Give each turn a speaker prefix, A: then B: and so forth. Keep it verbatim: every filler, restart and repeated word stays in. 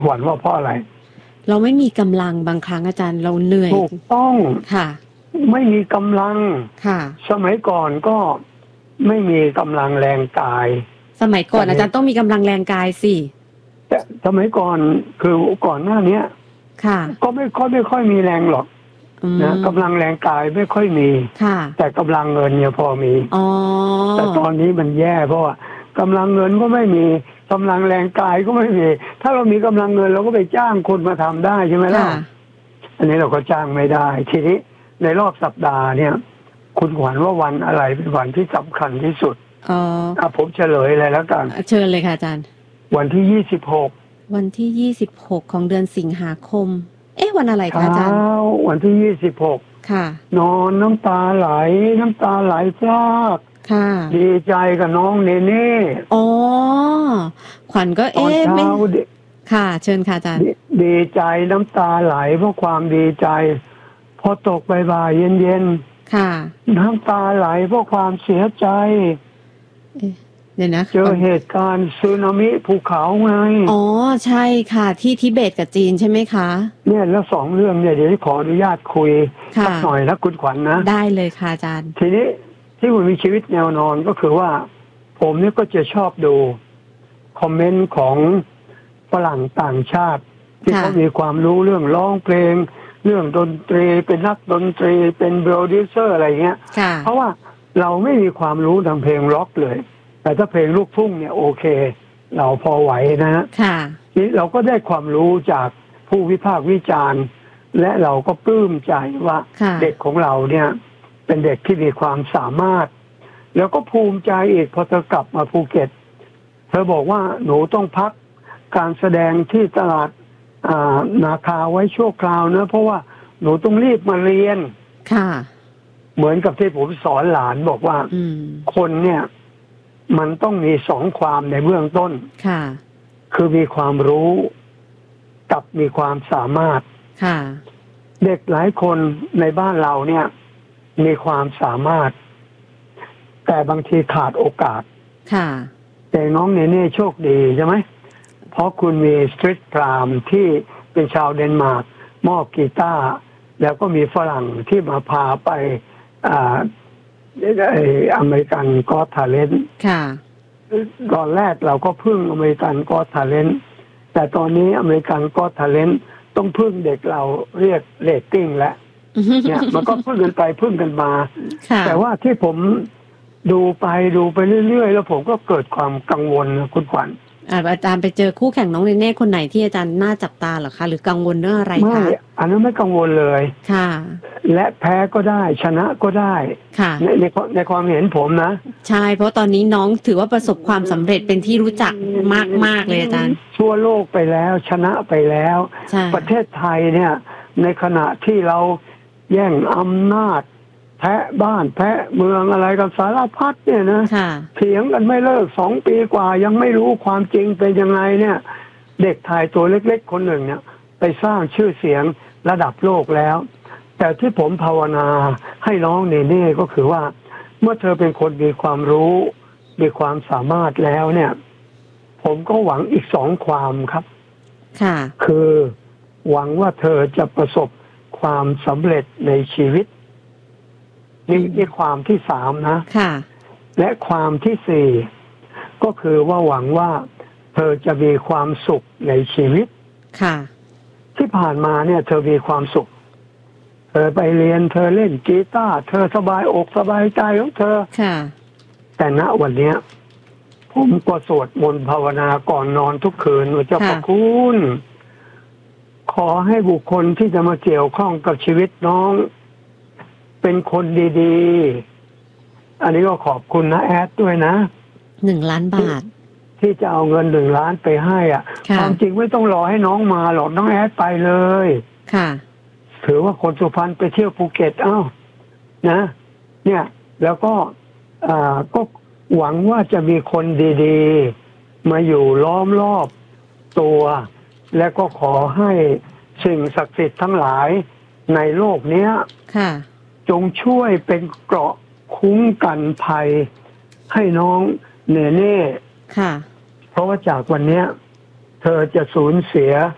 A: หวั่นว่าเพราะอะไร
B: เราไม่มีกำลังบางครั้งอาจารย์เราเหนื่อย
A: ถูกต้อง
B: ค่ะ
A: ไม่มีกำลัง
B: ค่ะ
A: สมัยก่อนก็ไม่มีกำลังแรงกาย
B: สมัยก่อนอาจารย์ต้องมีกำลังแรงกายสิ
A: แต่สมัยก่อนคือก่อนหน้านี้
B: ค่ะ
A: ก็ไม่ค่อยไม่ค่อยมีแรงหรอกนะกำลังแรงกายไม่ค่อยมี
B: ค่ะ
A: แต่กำลังเงินเนี่ยพอมี
B: อ๋อ
A: แต่ตอนนี้มันแย่เพราะว่ากำลังเงินก็ไม่มีกำลังแรงกายก็ไม่มีถ้าเรามีกำลังเงินเราก็ไปจ้างคนมาทำได้ใช่ไหมล่ะอันนี้เราก็จ้างไม่ได้ทีนี้ในรอบสัปดาห์เนี่ยคุณขวัญว่าวันอะไรเป็นวันที่สำคัญที่สุด
B: อ๋อ
A: ผมเฉลยเลยแล้วกัน
B: เชิญเลยค่ะอาจารย์
A: วันที่ยี่สิบหก
B: วันที่ยี่สิบหกของเดือนสิงหาคมเอ๊ะวันอะไรคะอาจารย์
A: วันที่ยี่สิบหก
B: ค่ะ
A: นอนน้ำตาไหลน้ำตาไหลพราก
B: ค่ะ
A: ดีใจกับน้องเนเน่
B: อ๋อขวัญก็เอ๊ะไม่ค่ะเชิญค่ะอาจารย์
A: ดีใจน้ำตาไหลเพราะความดีใจพอตกบ่ายๆเย็นๆ
B: ค่ะ
A: น้ำตาไหลเพราะความเสียใจ
B: เดี๋ยวนะ
A: เจอเหตุการณ์สึนามิภูเขาไง
B: อ๋อใช่ค่ะที่ทิเบตกับจีนใช่ไหมคะ
A: เนี่ยแล้วสองเรื่องเนี่ยเดี๋ยวขออนุญาตคุยสักหน่อยนะคุณขวัญ นะ
B: ได้เลยค่ะอาจารย์
A: ทีนี้ที่ผมมีชีวิตแนวนอนก็คือว่าผมเนี่ยก็จะชอบดูคอมเมนต์ของฝรั่งต่างชาติที่เขามีความรู้เรื่องร้องเพลงเรื่องดนตรีเป็นนักดนตรีเป็นโปรดิวเซอร์อะไรเงี้ยเพราะว่าเราไม่มีความรู้ทางเพลงร็อกเลยแต่ถ้าเพลงลูกทุ่งเนี่ยโอเคเราพอไหวนะฮะนี่เราก็ได้ความรู้จากผู้วิพากษ์วิจารณ์และเราก็ปลื้มใจว่าเด็กของเราเนี่ยเป็นเด็กที่มีความสามารถแล้วก็ภูมิใจอีกพอเธอกลับมาภูเก็ตเธอบอกว่าหนูต้องพักการแสดงที่ตลาดนาคาไว้ชั่วคราวนะเพราะว่าหนูต้องรีบมาเรียน
B: ค่ะ
A: เหมือนกับที่ผมสอนหลานบอกว่าคนเนี่ยมันต้องมีสองความในเบื้องต้น
B: ค่ะ
A: คือมีความรู้กับมีความสามารถ
B: ค่ะ
A: เด็กหลายคนในบ้านเราเนี่ยมีความสามารถแต่บางทีขาดโอกาส
B: ค่ะ
A: แต่น้องเนเน่โชคดีใช่ไหมเพราะคุณมีสตรีทพรามที่เป็นชาวเดนมาร์กมอบกีตาร์แล้วก็มีฝรั่งที่มาพาไปอ่าอเมริกันก็ทาเลนต์
B: ค่ะ
A: ตอนแรกเราก็พึ่งอเมริกันก็ทาเลนต์แต่ตอนนี้อเมริกันก็ทาเลนต์ต้องพึ่งเด็กเราเรียกเรตติ้งแล้วเนี่ยมันก็พึ่งกันไปพึ่งกันมาแต่ว่าที่ผมดูไปดูไปเรื่อยๆแล้วผมก็เกิดความกังวลนะคุณขวัญ
B: อาจารย์ไปเจอคู่แข่งน้องเนเน่คนไหนที่อาจารย์น่าจับตาหรอคะหรือกังวลเรื่องอะไรคะ
A: ไม่อันนั้นไม่กังวลเลย
B: ค่ะ
A: และแพ้ก็ได้ชนะก็ได้
B: ค่ะ
A: ในในในความเห็นผมนะ
B: ใช่เพราะตอนนี้น้องถือว่าประสบความสำเร็จเป็นที่รู้จักมากๆเลยอาจารย์
A: ทั่วโลกไปแล้วชนะไปแล้วประเทศไทยเนี่ยในขณะที่เราแย่งอำนาจแพะบ้านแพะเมืองอะไรกันสารพัดเนี่ยนะเถียงกันไม่เลิกสองปีกว่ายังไม่รู้ความจริงเป็นยังไงเนี่ยเด็กไทยตัวเล็กๆคนหนึ่งเนี่ยไปสร้างชื่อเสียงระดับโลกแล้วแต่ที่ผมภาวนาให้น้องเนเน่ก็คือว่าเมื่อเธอเป็นคนมีความรู้มีความสามารถแล้วเนี่ยผมก็หวังอีกสองความครับ
B: ค่ะ
A: คือหวังว่าเธอจะประสบความสำเร็จในชีวิตนี่นี่ความที่สามนะ
B: ค่ะ
A: และความที่สี่ก็คือว่าหวังว่าเธอจะมีความสุขในชีวิต
B: ค่ะ
A: ที่ผ่านมาเนี่ยเธอมีความสุขเธอไปเรียนเธอเล่นกีตาร์เธอสบายอกสบายใจของเธอ
B: ค่ะ
A: แต่ณวันนี้ผมก็สวดมนต์ภาวนาก่อนนอนทุกคืนว่าเจ้าพระคุณขอให้บุคคลที่จะมาเกี่ยวข้องกับชีวิตน้องเป็นคนดีๆอันนี้ก็ขอบคุณนะแอดด้วยนะ
B: หนึ่งล้านบาท
A: ที่จะเอาเงินหนึ่งล้านไปให้อ่ะความจริงไม่ต้องรอให้น้องมาหรอกน้องแอดไปเลย
B: ค่ะ
A: ถือว่าคนสุพรรณไปเที่ยวภูเก็ตเอ้านะเนี่ยแล้วก็อ่าก็หวังว่าจะมีคนดีๆมาอยู่ล้อมรอบตัวและก็ขอให้สิ่งศักดิ์สิทธิ์ทั้งหลายในโลกเนี้ย
B: ค่ะ
A: จงช่วยเป็นเกราะคุ้มกันภัยให้น้องเนเน่
B: ค่ะ
A: เพราะว่าจากวันนี้เธอจะสูญเสีย